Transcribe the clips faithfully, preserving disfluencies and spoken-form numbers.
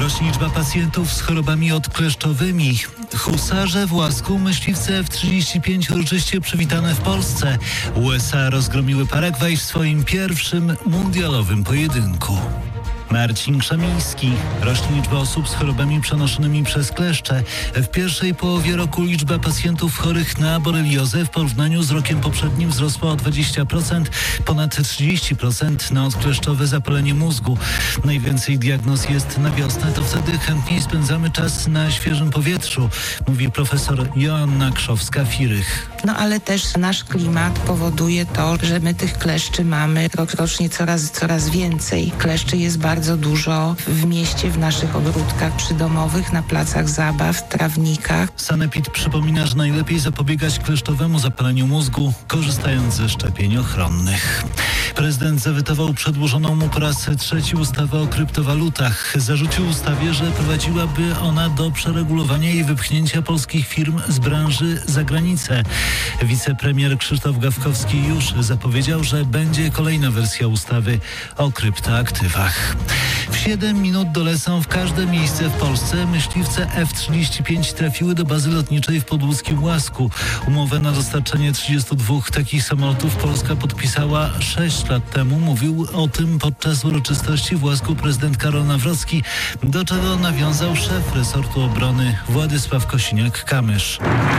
Rośnie liczba pacjentów z chorobami odkleszczowymi. Husarze w Łasku, myśliwce F trzydzieści pięć uroczyście przywitane w Polsce. U S A rozgromiły Paragwaj w swoim pierwszym mundialowym pojedynku. Marcin Krzemiński. Rośnie liczba osób z chorobami przenoszonymi przez kleszcze. W pierwszej połowie roku liczba pacjentów chorych na boreliozę w porównaniu z rokiem poprzednim wzrosła o dwadzieścia procent, ponad trzydzieści procent na odkleszczowe zapalenie mózgu. Najwięcej diagnoz jest na wiosnę, to wtedy chętniej spędzamy czas na świeżym powietrzu, mówi profesor Joanna Krzowska-Firych. No ale też nasz klimat powoduje to, że my tych kleszczy mamy rokrocznie coraz, coraz więcej. Kleszczy jest bardzo Bardzo dużo w mieście, w naszych ogródkach przydomowych, na placach zabaw, trawnikach. Sanepid przypomina, że najlepiej zapobiegać kleszczowemu zapaleniu mózgu, korzystając ze szczepień ochronnych. Prezydent zawetował przedłożoną mu po raz trzeci ustawę o kryptowalutach. Zarzucił ustawie, że prowadziłaby ona do przeregulowania i wypchnięcia polskich firm z branży za granicę. Wicepremier Krzysztof Gawkowski już zapowiedział, że będzie kolejna wersja ustawy o kryptoaktywach. W siedem minut dolecą w każde miejsce w Polsce. Myśliwce F trzydzieści pięć trafiły do bazy lotniczej w podłódzkim Łasku. Umowę na dostarczenie trzydziestu dwóch takich samolotów Polska podpisała sześć lat temu. Mówił o tym podczas uroczystości w Łasku prezydent Karol Nawrocki, do czego nawiązał szef resortu obrony Władysław Kosiniak-Kamysz.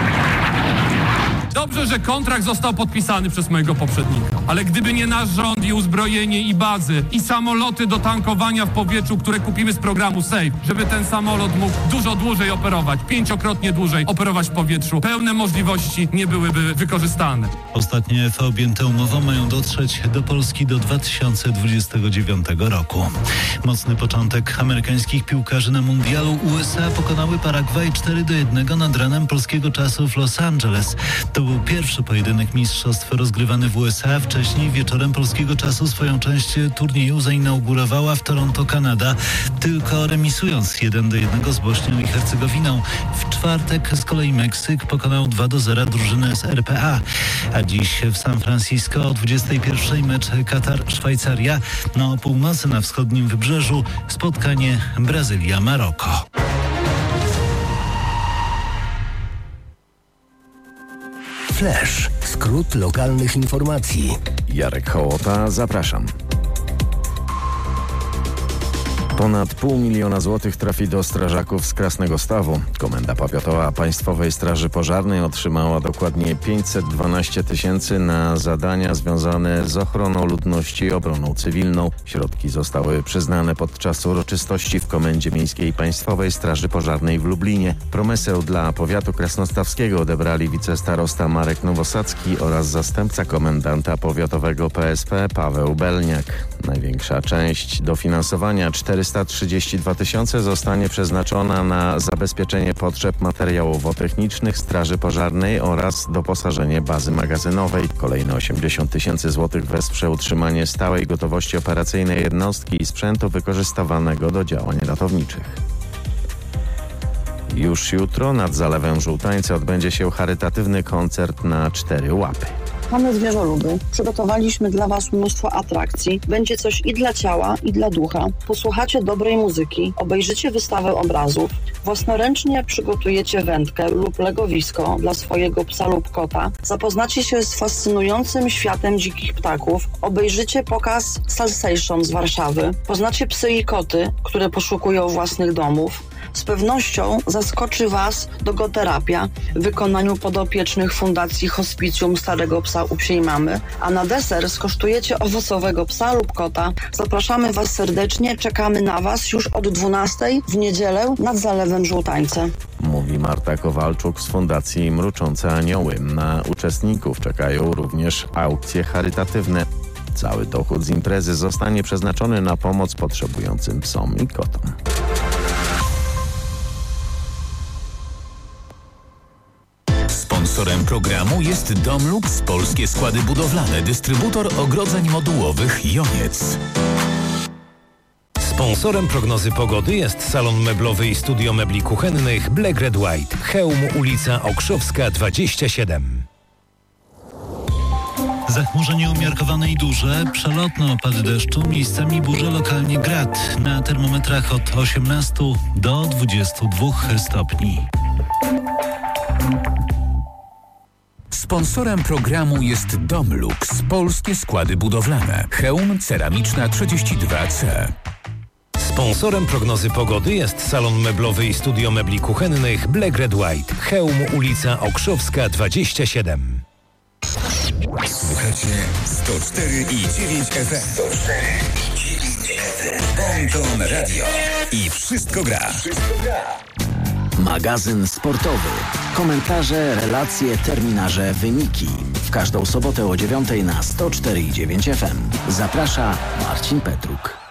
Dobrze, że kontrakt został podpisany przez mojego poprzednika, ale gdyby nie nasz rząd i uzbrojenie i bazy i samoloty do tankowania w powietrzu, które kupimy z programu SAFE, żeby ten samolot mógł dużo dłużej operować, pięciokrotnie dłużej operować w powietrzu, pełne możliwości nie byłyby wykorzystane. Ostatnie F objęte umową mają dotrzeć do Polski do dwa tysiące dwudziestego dziewiątego roku. Mocny początek amerykańskich piłkarzy na mundialu. U S A pokonały Paragwaj cztery do jednego nad ranem polskiego czasu w Los Angeles. To był pierwszy pojedynek mistrzostw rozgrywany w U S A. Wcześniej wieczorem polskiego czasu swoją część turnieju zainaugurowała w Toronto, Kanada, tylko remisując jeden do jednego z Bośnią i Hercegowiną. W czwartek z kolei Meksyk pokonał dwa do zera drużynę z R P A. A dziś w San Francisco o dwudziestej pierwszej mecz Katar-Szwajcaria. Na północy na wschodnim wybrzeżu spotkanie Brazylia-Maroko. Flash. Skrót lokalnych informacji. Jarek Hołota, zapraszam. Ponad pół miliona złotych trafi do strażaków z Krasnego Stawu. Komenda Powiatowa Państwowej Straży Pożarnej otrzymała dokładnie pięćset dwanaście tysięcy na zadania związane z ochroną ludności i obroną cywilną. Środki zostały przyznane podczas uroczystości w Komendzie Miejskiej Państwowej Straży Pożarnej w Lublinie. Promesę dla powiatu krasnostawskiego odebrali wicestarosta Marek Nowosadzki oraz zastępca komendanta powiatowego P S P Paweł Belniak. Największa część dofinansowania czterysta trzydzieści dwa tysiące zostanie przeznaczona na zabezpieczenie potrzeb materiałowo-technicznych Straży Pożarnej oraz doposażenie bazy magazynowej. Kolejne osiemdziesiąt tysięcy złotych wesprze utrzymanie stałej gotowości operacyjnej jednostki i sprzętu wykorzystywanego do działań ratowniczych. Już jutro nad Zalewem Żółtańca odbędzie się charytatywny koncert na cztery łapy. Mamy zwierzoluby. Przygotowaliśmy dla Was mnóstwo atrakcji. Będzie coś i dla ciała, i dla ducha. Posłuchacie dobrej muzyki, obejrzycie wystawę obrazów, własnoręcznie przygotujecie wędkę lub legowisko dla swojego psa lub kota, zapoznacie się z fascynującym światem dzikich ptaków, obejrzycie pokaz Salsation z Warszawy, poznacie psy i koty, które poszukują własnych domów. Z pewnością zaskoczy Was dogoterapia w wykonaniu podopiecznych Fundacji Hospicjum Starego Psa u Psiej Mamy, a na deser skosztujecie owocowego psa lub kota. Zapraszamy Was serdecznie, czekamy na Was już od dwunastej w niedzielę nad Zalewem Żółtańca. Mówi Marta Kowalczuk z Fundacji Mruczące Anioły. Na uczestników czekają również aukcje charytatywne. Cały dochód z imprezy zostanie przeznaczony na pomoc potrzebującym psom i kotom. Sponsorem programu jest Domlux, Polskie Składy Budowlane, dystrybutor ogrodzeń modułowych Joniec. Sponsorem prognozy pogody jest salon meblowy i studio mebli kuchennych Black Red White. Chełm, ulica Okrzowska dwadzieścia siedem. Zachmurzenie umiarkowane i duże, przelotne opady deszczu, miejscami burze, lokalnie grad. Na termometrach od osiemnastu do dwudziestu dwóch stopni. Sponsorem programu jest Domlux, polskie składy budowlane. Chełm ceramiczna trzydzieści dwa C. Sponsorem prognozy pogody jest salon meblowy i studio mebli kuchennych Black Red White. Chełm, ulica Okrzowska dwadzieścia siedem. Słuchacie sto cztery i dziewięć F M. sto cztery i dziewięć F M. Ponton Radio. I wszystko gra. Wszystko gra. Magazyn sportowy. Komentarze, relacje, terminarze, wyniki. W każdą sobotę o dziewiątej na sto cztery i dziewięć F M. Zaprasza Marcin Petruk.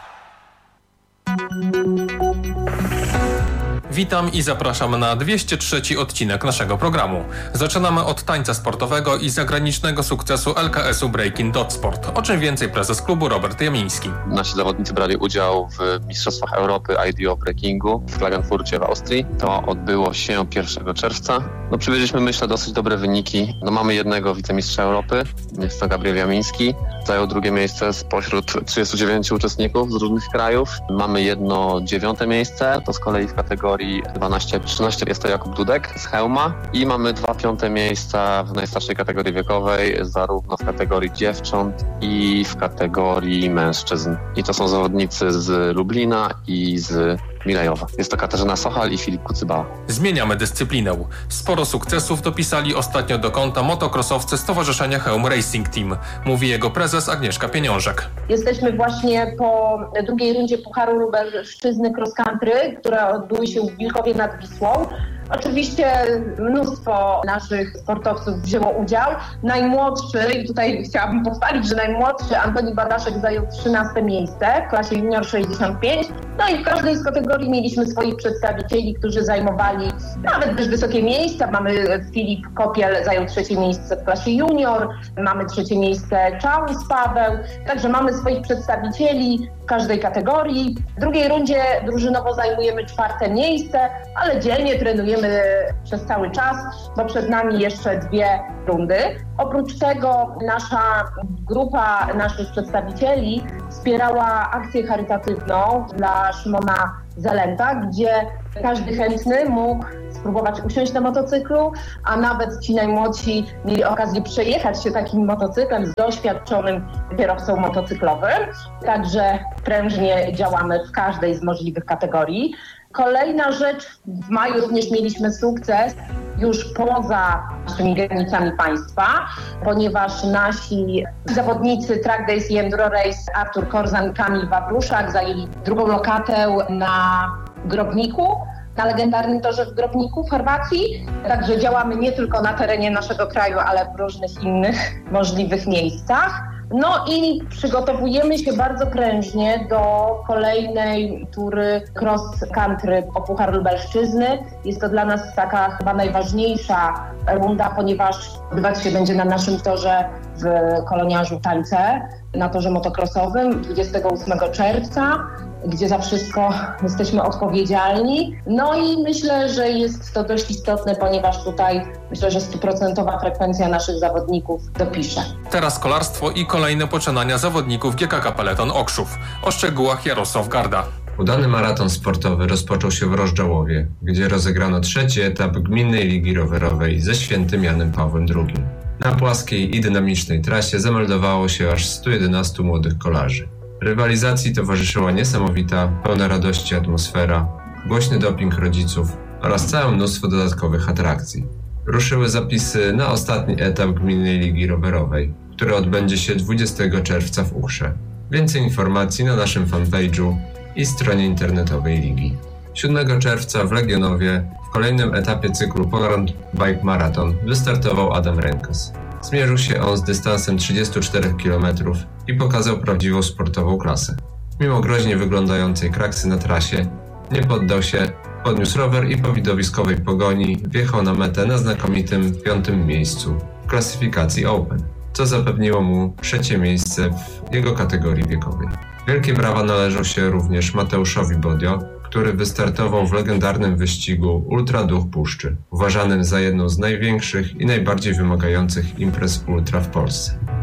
Witam i zapraszam na dwieście trzeci odcinek naszego programu. Zaczynamy od tańca sportowego i zagranicznego sukcesu L K S-u Breaking Dot Sport. O czym więcej prezes klubu Robert Jamiński. Nasi zawodnicy brali udział w Mistrzostwach Europy I D O Breakingu w Klagenfurcie w Austrii. To odbyło się pierwszego czerwca. No, przywieźliśmy, myślę, dosyć dobre wyniki. No, mamy jednego wicemistrza Europy, jest to Gabriel Jamiński. Zajął drugie miejsce spośród trzydziestu dziewięciu uczestników z różnych krajów. Mamy jedno dziewiąte miejsce, to z kolei w kategorii dwanaście trzynaście jest to Jakub Dudek z Chełma. I mamy dwa piąte miejsca w najstarszej kategorii wiekowej, zarówno w kategorii dziewcząt i w kategorii mężczyzn. I to są zawodnicy z Lublina i z Milejowa. Jest to Katarzyna Sochal i Filip Kucybała. Zmieniamy dyscyplinę. Sporo sukcesów dopisali ostatnio do konta motocrossowcy Stowarzyszenia Chełm Racing Team, mówi jego prezes Agnieszka Pieniążek. Jesteśmy właśnie po drugiej rundzie Pucharu Lubelszczyzny Cross Country, które odbyły się w Wilkowie nad Wisłą. Oczywiście mnóstwo naszych sportowców wzięło udział. Najmłodszy, i tutaj chciałabym pochwalić, że najmłodszy Antoni Badaszek zajął trzynaste miejsce w klasie junior sześćdziesiąt pięć. No i w każdej z kategorii mieliśmy swoich przedstawicieli, którzy zajmowali nawet dość wysokie miejsca. Mamy Filip Kopiel zajął trzecie miejsce w klasie junior, mamy trzecie miejsce Czałys Paweł, także mamy swoich przedstawicieli w każdej kategorii. W drugiej rundzie drużynowo zajmujemy czwarte miejsce, ale dzielnie trenujemy przez cały czas, bo przed nami jeszcze dwie rundy. Oprócz tego nasza grupa naszych przedstawicieli wspierała akcję charytatywną dla Szymona Zelenta, gdzie każdy chętny mógł spróbować usiąść na motocyklu, a nawet ci najmłodsi mieli okazję przejechać się takim motocyklem z doświadczonym kierowcą motocyklowym. Także prężnie działamy w każdej z możliwych kategorii. Kolejna rzecz, w maju również mieliśmy sukces już poza naszymi granicami państwa, ponieważ nasi zawodnicy Track Days i Enduro Race Artur Korzan i Kamil Wawruszak zajęli drugą lokatę na Grobniku, na legendarnym torze w Grobniku w Chorwacji. Także działamy nie tylko na terenie naszego kraju, ale w różnych innych możliwych miejscach. No i przygotowujemy się bardzo prężnie do kolejnej tury cross country o Puchar Lubelszczyzny. Jest to dla nas taka chyba najważniejsza runda, ponieważ odbywać się będzie na naszym torze w Koloniarzu Tańce, na torze motocrossowym dwudziestego ósmego czerwca, gdzie za wszystko jesteśmy odpowiedzialni. No i myślę, że jest to dość istotne, ponieważ tutaj myślę, że stuprocentowa frekwencja naszych zawodników dopisze. Teraz kolarstwo i kolejne poczynania zawodników G K K Peleton Okrzów. O szczegółach Jarosław Garda. Udany maraton sportowy rozpoczął się w Rozdziałowie, gdzie rozegrano trzeci etap Gminnej Ligi Rowerowej ze Świętym Janem Pawłem drugim. Na płaskiej i dynamicznej trasie zameldowało się aż stu jedenastu młodych kolarzy. Rywalizacji towarzyszyła niesamowita, pełna radości atmosfera, głośny doping rodziców oraz całe mnóstwo dodatkowych atrakcji. Ruszyły zapisy na ostatni etap Gminnej Ligi Rowerowej, który odbędzie się dwudziestego czerwca w Ukrze. Więcej informacji na naszym fanpage'u i stronie internetowej Ligi. siódmego czerwca w Legionowie w kolejnym etapie cyklu Poland Bike Marathon wystartował Adam Rękos. Zmierzył się on z dystansem trzydziestu czterech kilometrów i pokazał prawdziwą sportową klasę. Mimo groźnie wyglądającej kraksy na trasie, nie poddał się, podniósł rower i po widowiskowej pogoni wjechał na metę na znakomitym piątym miejscu w klasyfikacji Open, co zapewniło mu trzecie miejsce w jego kategorii wiekowej. Wielkie brawa należą się również Mateuszowi Bodio, który wystartował w legendarnym wyścigu Ultra Duch Puszczy, uważanym za jedną z największych i najbardziej wymagających imprez ultra w Polsce.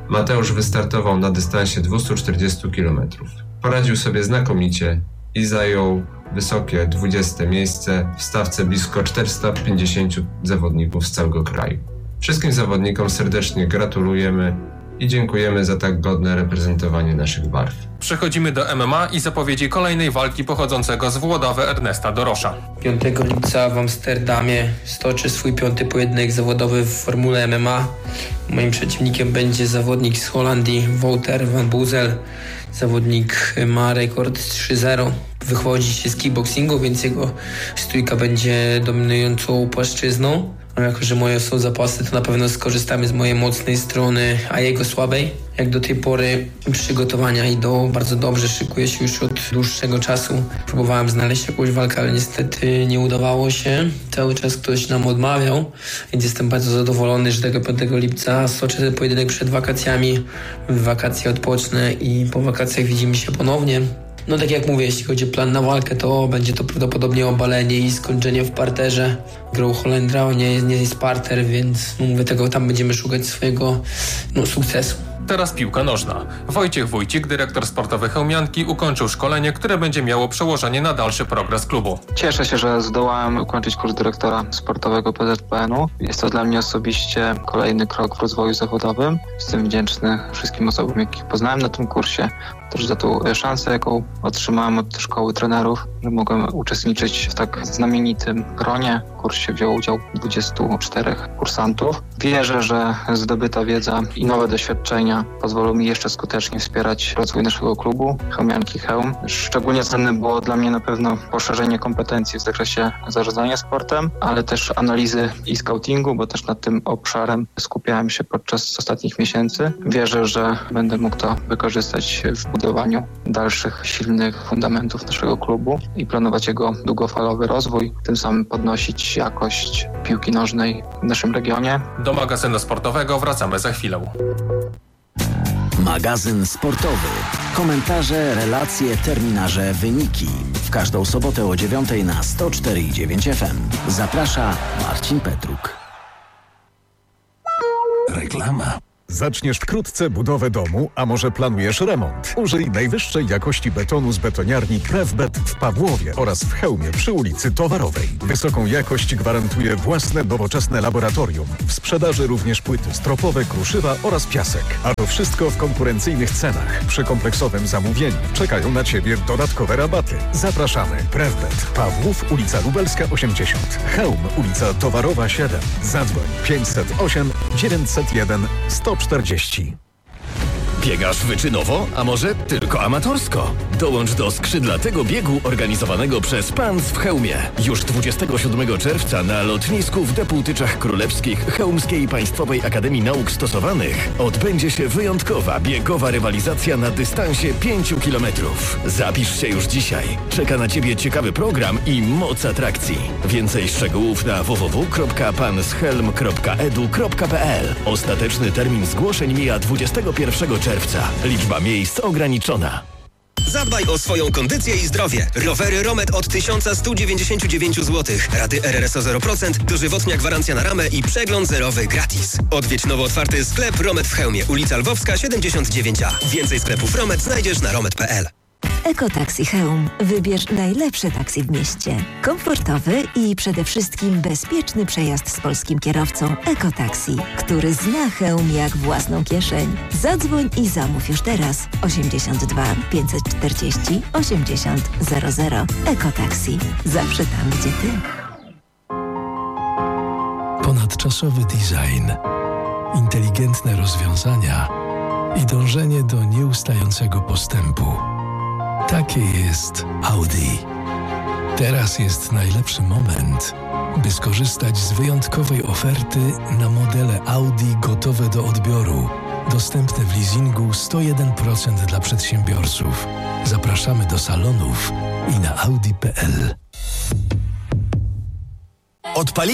Mateusz wystartował na dystansie dwieście czterdzieści kilometrów. Poradził sobie znakomicie i zajął wysokie dwudzieste miejsce w stawce blisko czterysta pięćdziesiąt zawodników z całego kraju. Wszystkim zawodnikom serdecznie gratulujemy i dziękujemy za tak godne reprezentowanie naszych barw. Przechodzimy do M M A i zapowiedzi kolejnej walki pochodzącego z Włodawy Ernesta Dorosza. piątego lipca w Amsterdamie stoczy swój piąty pojedynek zawodowy w formule M M A. Moim przeciwnikiem będzie zawodnik z Holandii Wouter van Boezel. Zawodnik ma rekord trzy zero. Wychodzi się z kickboxingu, więc jego stójka będzie dominującą płaszczyzną. A jako że moje są zapasy, to na pewno skorzystamy z mojej mocnej strony, a jego słabej. Jak do tej pory przygotowania idą bardzo dobrze, szykuję się już od dłuższego czasu. Próbowałem znaleźć jakąś walkę, ale niestety nie udawało się. Cały czas ktoś nam odmawiał, więc jestem bardzo zadowolony, że tego piątego lipca stoczę ten pojedynek przed wakacjami. W wakacje odpocznę i po wakacjach widzimy się ponownie. No tak jak mówię, jeśli chodzi o plan na walkę, to będzie to prawdopodobnie obalenie i skończenie w parterze. Grą Holendra nie, nie jest parter, więc no mówię, tego tam będziemy szukać swojego no, sukcesu. Teraz piłka nożna. Wojciech Wójcik, dyrektor sportowy Chełmianki, ukończył szkolenie, które będzie miało przełożenie na dalszy progres klubu. Cieszę się, że zdołałem ukończyć kurs dyrektora sportowego P Z P N-u. Jest to dla mnie osobiście kolejny krok w rozwoju zawodowym. Jestem wdzięczny wszystkim osobom, jakich poznałem na tym kursie, też za tą szansę, jaką otrzymałem od szkoły trenerów, że mogłem uczestniczyć w tak znamienitym gronie. W kursie wziął udział dwudziestu czterech kursantów. Wierzę, że zdobyta wiedza i nowe doświadczenia pozwolą mi jeszcze skutecznie wspierać rozwój naszego klubu Chełmianki Chełm. Szczególnie cenne było dla mnie na pewno poszerzenie kompetencji w zakresie zarządzania sportem, ale też analizy i scoutingu, bo też nad tym obszarem skupiałem się podczas ostatnich miesięcy. Wierzę, że będę mógł to wykorzystać w budowaniu dalszych, silnych fundamentów naszego klubu i planować jego długofalowy rozwój, tym samym podnosić jakość piłki nożnej w naszym regionie. Do magazynu sportowego wracamy za chwilę. Magazyn sportowy. Komentarze, relacje, terminarze, wyniki. W każdą sobotę o dziewiątej na sto cztery i dziewięć F M. Zaprasza Marcin Petruk. Reklama. Zaczniesz wkrótce budowę domu, a może planujesz remont? Użyj najwyższej jakości betonu z betoniarni Prefbet w Pawłowie oraz w Chełmie przy ulicy Towarowej. Wysoką jakość gwarantuje własne nowoczesne laboratorium. W sprzedaży również płyty stropowe, kruszywa oraz piasek. A to wszystko w konkurencyjnych cenach. Przy kompleksowym zamówieniu czekają na Ciebie dodatkowe rabaty. Zapraszamy. Prefbet. Pawłów, ulica Lubelska osiemdziesiąt. Chełm, ulica Towarowa siedem. Zadzwoń pięćset osiem dziewięćset jeden sto czterdzieści. Biegasz wyczynowo, a może tylko amatorsko? Dołącz do skrzydlatego biegu organizowanego przez P A N S w Chełmie. Już dwudziestego siódmego czerwca na lotnisku w Deputyczach Królewskich Chełmskiej Państwowej Akademii Nauk Stosowanych odbędzie się wyjątkowa biegowa rywalizacja na dystansie pięciu kilometrów. Zapisz się już dzisiaj. Czeka na Ciebie ciekawy program i moc atrakcji. Więcej szczegółów na w w w kropka panschełm kropka e d u kropka p l. Ostateczny termin zgłoszeń mija dwudziestego pierwszego czerwca. Liczba miejsc ograniczona. Zadbaj o swoją kondycję i zdrowie. Rowery Romet od tysiąc sto dziewięćdziesiąt dziewięć złotych. Raty R R S O zero procent, dożywotnia gwarancja na ramę i przegląd zerowy gratis. Odwiedź nowo otwarty sklep Romet w Chełmie, ulica Lwowska siedemdziesiąt dziewięć A. Więcej sklepów Romet znajdziesz na romet kropka p l. Ekotaksi Chełm. Wybierz najlepsze taksi w mieście. Komfortowy i przede wszystkim bezpieczny przejazd z polskim kierowcą. Ekotaksi, który zna Chełm jak własną kieszeń. Zadzwoń i zamów już teraz. osiemdziesiąt dwa pięćset czterdzieści osiemdziesiąt zero zero. Ekotaksi. Zawsze tam, gdzie ty. Ponadczasowy design, inteligentne rozwiązania i dążenie do nieustającego postępu. Takie jest Audi. Teraz jest najlepszy moment, by skorzystać z wyjątkowej oferty na modele Audi gotowe do odbioru. Dostępne w leasingu sto jeden procent dla przedsiębiorców. Zapraszamy do salonów i na audi kropka p l. Odpali